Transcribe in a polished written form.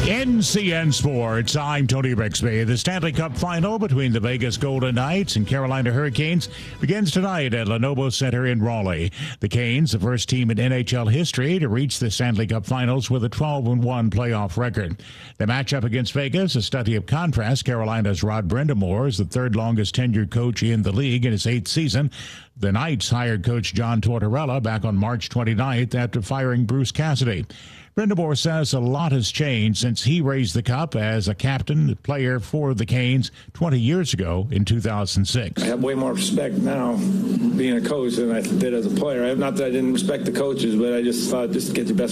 NCN Sports, I'm Tony Bixby. The Stanley Cup final between the Vegas Golden Knights and Carolina Hurricanes begins tonight at Lenovo Center in Raleigh. The Canes, the first team in NHL history to reach the Stanley Cup finals with a 12-1 playoff record. The matchup against Vegas, a study of contrast. Carolina's Rod Brind'Amour is the third longest tenured coach in the league in his 8th season. The Knights hired coach John Tortorella back on March 29th after firing Bruce Cassidy. Brind'Amour says a lot has changed since he raised the cup as a captain player for the Canes 20 years ago in 2006. I have way more respect now being a coach than I did as a player. Not that I didn't respect the coaches, but I just thought just to get your best